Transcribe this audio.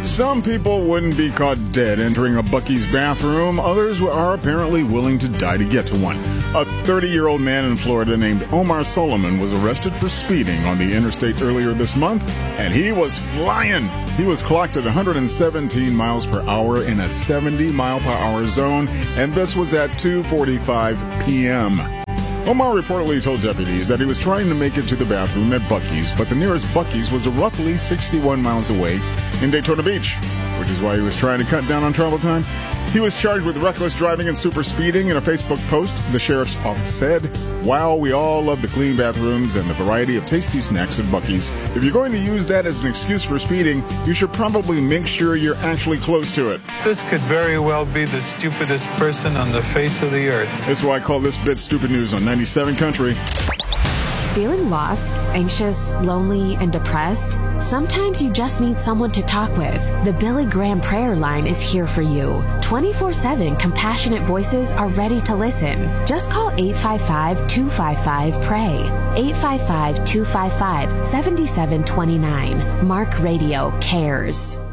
Some people wouldn't be caught dead entering a Buc-ee's bathroom. Others are apparently willing to die to get to one. A 30-year-old man in Florida named Omar Solomon was arrested for speeding on the interstate earlier this month, and he was flying. He was clocked at 117 miles per hour in a 70-mile-per-hour zone, and this was at 2:45 p.m. Omar reportedly told deputies that he was trying to make it to the bathroom at Buc-ee's, but the nearest Buc-ee's was roughly 61 miles away in Daytona Beach, which is why he was trying to cut down on travel time. He was charged with reckless driving and super speeding. In a Facebook post, the sheriff's office said, "Wow, we all love the clean bathrooms and the variety of tasty snacks at Buc-ee's. If you're going to use that as an excuse for speeding, you should probably make sure you're actually close to it." This could very well be the stupidest person on the face of the earth. That's why I call this bit Stupid News on 97 Country. Feeling lost, anxious, lonely, and depressed? Sometimes you just need someone to talk with. The Billy Graham Prayer Line is here for you. 24/7 compassionate voices are ready to listen. Just call 855-255-PRAY. 855-255-7729. Mark Radio cares.